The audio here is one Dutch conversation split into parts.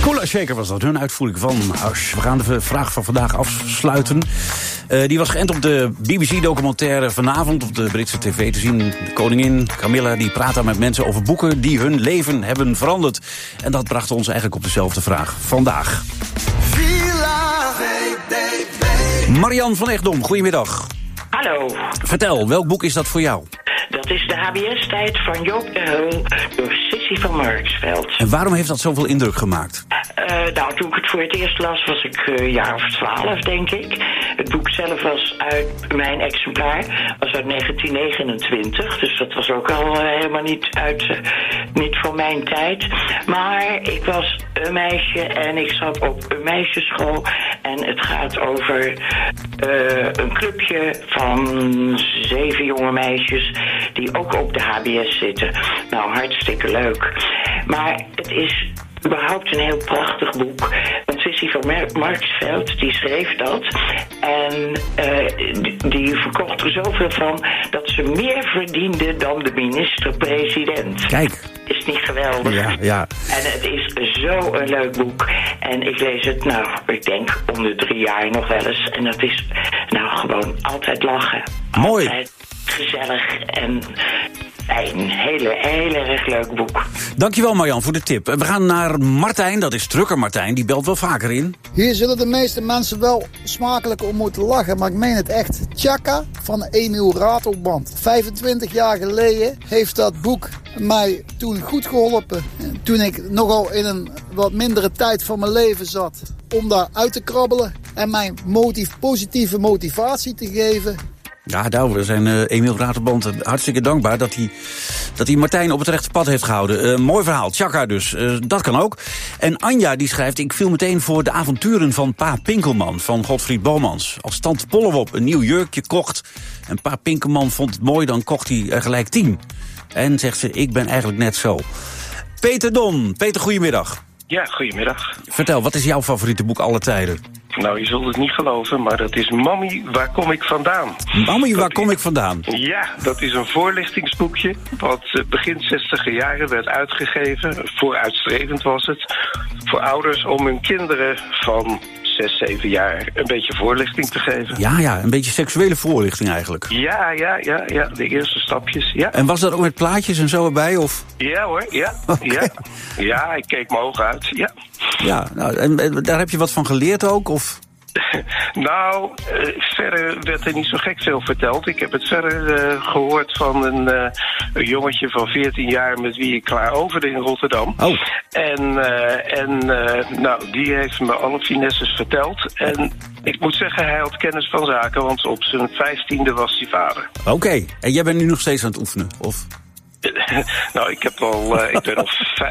Cola Shaker was dat, hun uitvoering van Hush. We gaan de vraag van vandaag afsluiten. Die was geënt op de BBC-documentaire vanavond op de Britse tv te zien. De koningin Camilla die praat daar met mensen over boeken die hun leven hebben veranderd. En dat bracht ons eigenlijk op dezelfde vraag vandaag. Marian van Egdom, goedemiddag. Hallo. Vertel, welk boek is dat voor jou? Dat is de HBS-tijd van Joop de Heul door Sissy van Marksveld. En waarom heeft dat zoveel indruk gemaakt? Nou, toen ik het voor het eerst las, was ik jaar of 12, denk ik. Het boek zelf was uit mijn exemplaar, was uit 1929. Dus dat was ook al helemaal niet van mijn tijd. Maar ik was een meisje en ik zat op een meisjesschool. En het gaat over een clubje van 7 jonge meisjes die ook op de HBS zitten. Nou, hartstikke leuk. Maar het is überhaupt een heel prachtig boek. Want Sissy van Marksveld, die schreef dat. En die verkocht er zoveel van dat ze meer verdiende dan de minister-president. Kijk. Is niet geweldig? Ja, ja. En het is zo een leuk boek. En ik lees het, nou, ik denk om de 3 jaar nog wel eens. En dat is, nou, gewoon altijd lachen. Mooi. Altijd gezellig en fijn. Heel erg leuk boek. Dankjewel Marjan voor de tip. We gaan naar Martijn, dat is Trucker Martijn, die belt wel vaker in. Hier zullen de meeste mensen wel smakelijk om moeten lachen, maar ik meen het echt. Tjaka van Emiel Ratelband. 25 jaar geleden heeft dat boek mij toen goed geholpen. Toen ik nogal in een wat mindere tijd van mijn leven zat. Om daar uit te krabbelen en mijn positieve motivatie te geven. Ja, nou, we zijn Emiel Ratelband hartstikke dankbaar dat hij Martijn op het rechte pad heeft gehouden. Mooi verhaal, Tjaka dus. Dat kan ook. En Anja die schrijft, ik viel meteen voor de avonturen van Pa Pinkelman van Godfried Bomans. Als tante Pollewop een nieuw jurkje kocht en Pa Pinkelman vond het mooi, dan kocht hij er gelijk 10. En zegt ze, ik ben eigenlijk net zo. Peter Don. Peter, goedemiddag. Ja, goedemiddag. Vertel, wat is jouw favoriete boek aller tijden? Nou, je zult het niet geloven, maar dat is Mami, waar kom ik vandaan? Mami, waar kom ik vandaan? Ja, dat is een voorlichtingsboekje wat begin 60er jaren werd uitgegeven. Vooruitstrevend was het. Voor ouders om hun kinderen van 6, 7 jaar een beetje voorlichting te geven. Ja, een beetje seksuele voorlichting eigenlijk. Ja, de eerste stapjes, ja. En was dat ook met plaatjes en zo erbij, of? Ja hoor, ja. Okay. Ja, ik keek mijn ogen uit, ja. Ja, nou, en daar heb je wat van geleerd ook, of? Nou, verder werd er niet zo gek veel verteld. Ik heb het verder gehoord van een jongetje van 14 jaar met wie ik klaar overde in Rotterdam. Oh. Nou, die heeft me alle finesses verteld. En ik moet zeggen, hij had kennis van zaken, want op zijn 15e was hij vader. Oké. En jij bent nu nog steeds aan het oefenen, of? Nou, ik ben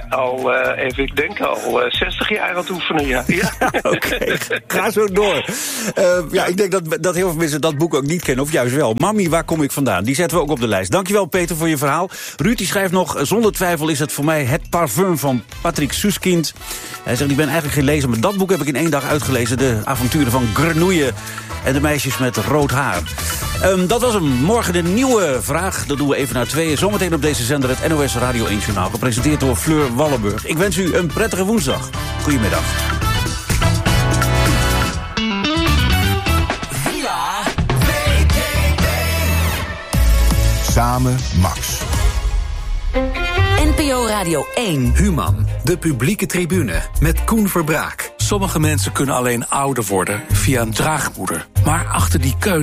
al 60 jaar aan het oefenen, ja. Oké, ga zo door. Ik denk dat heel veel mensen dat boek ook niet kennen, of juist wel. Mami, waar kom ik vandaan? Die zetten we ook op de lijst. Dankjewel, Peter, voor je verhaal. Ruud die schrijft nog, zonder twijfel is het voor mij Het Parfum van Patrick Suskind. Hij zegt, ik ben eigenlijk geen lezer, maar dat boek heb ik in 1 dag uitgelezen. De avonturen van Grenouille en de meisjes met rood haar. Dat was hem. Morgen de nieuwe vraag. Dat doen we even naar 2. Zometeen op deze zender het NOS Radio 1 Journaal. Gepresenteerd door Fleur Wallenburg. Ik wens u een prettige woensdag. Goedemiddag. Samen Max. NPO Radio 1. Human, de publieke tribune, met Koen Verbraak. Sommige mensen kunnen alleen ouder worden via een draagmoeder. Maar achter die keuze